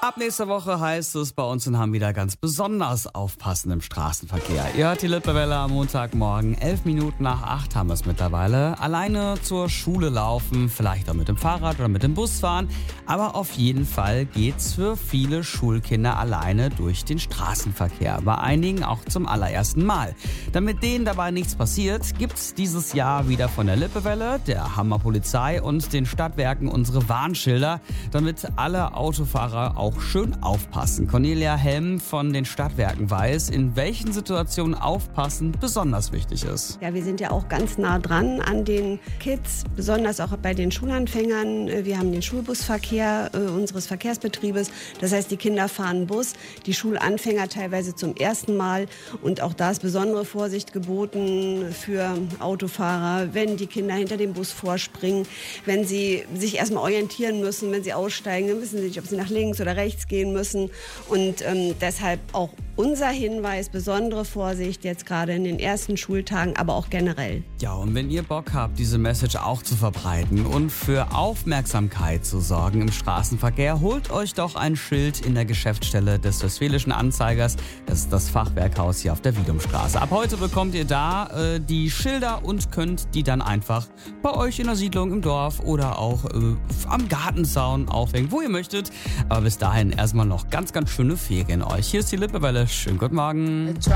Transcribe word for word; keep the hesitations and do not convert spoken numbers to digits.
Ab nächster Woche heißt es bei uns in Hamm wieder ganz besonders aufpassen im Straßenverkehr. Ihr hört die Lippewelle am Montagmorgen, elf Minuten nach acht haben wir es mittlerweile. Alleine zur Schule laufen, vielleicht auch mit dem Fahrrad oder mit dem Bus fahren. Aber auf jeden Fall geht's für viele Schulkinder alleine durch den Straßenverkehr. Bei einigen auch zum allerersten Mal. Damit denen dabei nichts passiert, gibt's dieses Jahr wieder von der Lippewelle, der Hammer Polizei und den Stadtwerken unsere Warnschilder, damit alle Autofahrer auch schön aufpassen. Cornelia Helm von den Stadtwerken weiß, in welchen Situationen Aufpassen besonders wichtig ist. Ja, wir sind ja auch ganz nah dran an den Kids, besonders auch bei den Schulanfängern. Wir haben den Schulbusverkehr äh, unseres Verkehrsbetriebes. Das heißt, die Kinder fahren Bus, die Schulanfänger teilweise zum ersten Mal. Und auch da ist besondere Vorsicht geboten für Autofahrer, wenn die Kinder hinter dem Bus vorspringen, wenn sie sich erstmal orientieren müssen, wenn sie aussteigen, dann wissen sie nicht, ob sie nach links oder rechts gehen müssen. Und ähm, deshalb auch unser Hinweis, besondere Vorsicht jetzt gerade in den ersten Schultagen, aber auch generell. Ja, und wenn ihr Bock habt, diese Message auch zu verbreiten und für Aufmerksamkeit zu sorgen im Straßenverkehr, holt euch doch ein Schild in der Geschäftsstelle des Westfälischen Anzeigers. Das ist das Fachwerkhaus hier auf der Wiedumstraße. Ab heute bekommt ihr da äh, die Schilder und könnt die dann einfach bei euch in der Siedlung, im Dorf oder auch äh, am Gartenzaun aufhängen, wo ihr möchtet. Aber bis dahin erstmal noch ganz, ganz schöne Ferien euch. Hier ist die Lippewelle. Schönen guten Morgen.